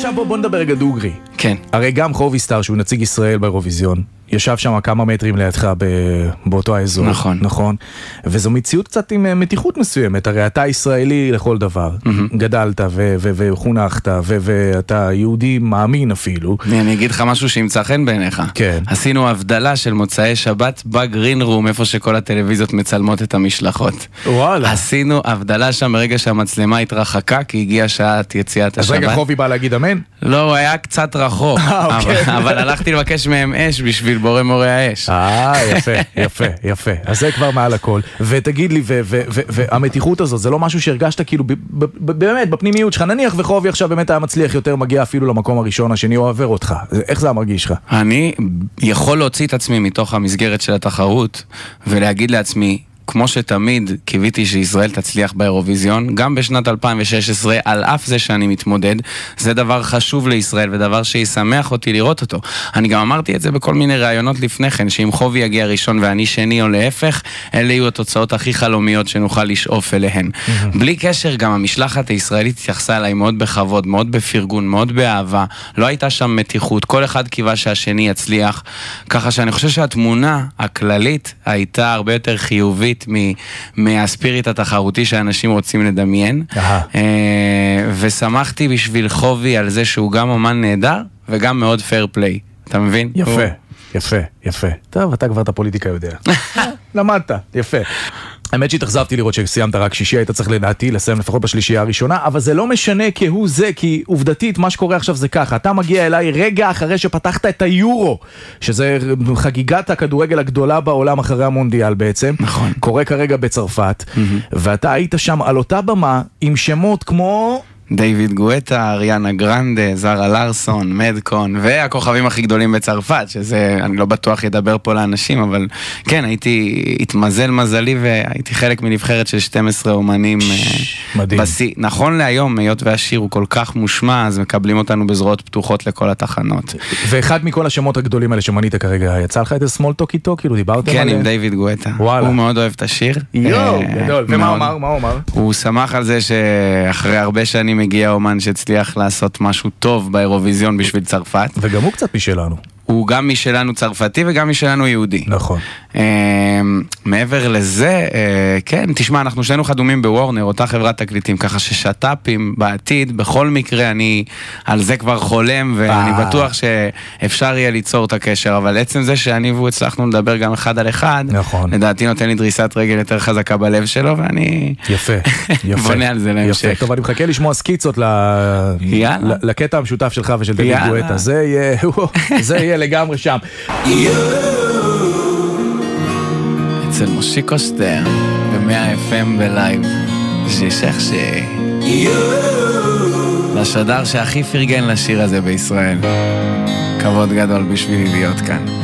עכשיו בוא נדבר רגע דוגרי. כן. הרי גם חובי סטאר, שהוא נציג ישראל באירוויזיון, ישב שם כמה מטרים לידך באותו האזור. נכון. נכון. וזו מציאות קצת עם מתיחות מסוימת. הרי אתה ישראלי לכל דבר. גדלת וחונכת, ואתה יהודי מאמין אפילו. אני אגיד לך משהו שימצא חן בעיניך. כן. עשינו הבדלה של מוצאי שבת בגרין רום, איפה שכל הטלוויזיות מצלמות את המשלחות. וואלה. עשינו הבדלה שם ברגע שהמצלמה התרחקה, כי הגיעה שעת יציאת השבת. אז רגע, חובי בא להגיד אמן? לא, הוא היה קצת רחוק. אבל הלכתי לבקש מהם אש בשביל בורא מורי האש. יפה, יפה, יפה. אז זה כבר מעל הכל. ותגיד לי, והמתיחות הזאת, זה לא משהו שהרגשת כאילו, באמת, בפנימיות שלך, נניח וחובי עכשיו באמת היה מצליח יותר, מגיע אפילו למקום הראשון, השני הוא עובר אותך. איך זה המרגיש לך? אני יכול להוציא את עצמי מתוך המסגרת של התחרות, ולהגיד לעצמי, כמו שתמיד קיוויתי שישראל תצליח באירוויזיון, גם בשנת 2016, על אף זה שאני מתמודד, זה דבר חשוב לישראל ודבר שישמח אותי לראות אותו. אני גם אמרתי את זה בכל מיני ראיונות לפני כן, שאם חובי יגיע ראשון ואני שני או להפך, אלה יהיו התוצאות הכי חלומיות שנוכל לשאוף אליהן. בלי קשר, גם המשלחת הישראלית התייחסה אליי מאוד בכבוד, מאוד בפרגון, מאוד באהבה, לא הייתה שם מתיחות, כל אחד קיווה שהשני יצליח, ככה שאני חושב שהתמונה הכללית הייתה הרבה יותר חיובית מהספיריט התחרותי שאנשים רוצים לדמיין. ושמחתי בשביל חובי על זה שהוא גם אומן נהדר וגם מאוד פייר פליי. אתה מבין? יפה, יפה, יפה. טוב, אתה כבר את הפוליטיקה יודע. למדת, יפה. האמת שהתאכזבתי לראות שסיימת רק שישי, היית צריך לדעתי לסיים לפחות בשלישייה הראשונה, אבל זה לא משנה כהוא זה, כי עובדתית מה שקורה עכשיו זה ככה, אתה מגיע אליי רגע אחרי שפתחת את היורו, שזה חגיגת הכדורגל הגדולה בעולם אחרי המונדיאל בעצם, נכון. קורה כרגע בצרפת, ואתה היית שם על אותה במה עם שמות כמו... דיוויד גואטה, אריאנה גרנדה, זרה לארסון, מדקון, והכוכבים הכי גדולים בצרפת, שזה, אני לא בטוח ידבר פה לאנשים, אבל כן, התמזל מזלי, והייתי חלק מנבחרת של 12 אומנים. מדהים. נכון להיום, היות והשיר הוא כל כך מושמע, אז מקבלים אותנו בזרועות פתוחות לכל התחנות. ואחד מכל השמות הגדולים האלה שמנית כרגע, יצא לך את סמול טוק איתו? כאילו דיברתם כן, עליהם? עם דיוויד גואטה. וואלה. הוא מאוד אוהב את השיר. יואו, גדול. ומה הוא אמר? מה הוא אמר? הוא שמח על זה שאחרי הרבה שנים מגיע אומן שהצליח לעשות משהו טוב באירוויזיון בשביל צרפת. וגם הוא קצת משלנו. הוא גם משלנו צרפתי וגם משלנו יהודי. נכון. מעבר לזה, כן, תשמע, אנחנו שנינו חדומים בוורנר, אותה חברת תקליטים, ככה ששטאפים בעתיד, בכל מקרה אני על זה כבר חולם, ואני בטוח שאפשר יהיה ליצור את הקשר, אבל עצם זה שאני והוא הצלחנו לדבר גם אחד על אחד, נכון. לדעתי נותן לי דריסת רגל יותר חזקה בלב שלו, ואני יפה, יפה. בונה על זה להמשך. יפה, טוב, אני מחכה לשמוע סקיצות לקטע המשותף שלך ושל דיוויד גואטה, זה יהיה לגמרי שם. אצל מושיקו שטרן, ב-100 FM בלייב, ששכשי. לשדר שהכי פרגן לשיר הזה בישראל. כבוד גדול בשבילי להיות כאן.